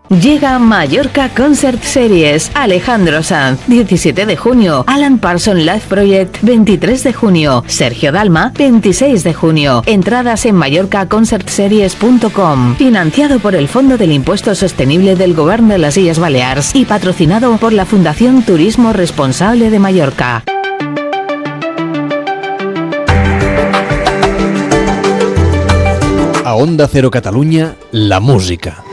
Llega Mallorca Concert Series. Alejandro Sanz, 17 de junio. Alan Parsons Live Project, 23 de junio. Sergio Dalma, 26 de junio. Entradas en mallorcaconcertseries.com. Financiado por el Fondo del Impuesto Sostenible del Govern de las Illes Balears y patrocinado por la Fundación Turismo Responsable de Mallorca. A Onda Cero Catalunya, la música.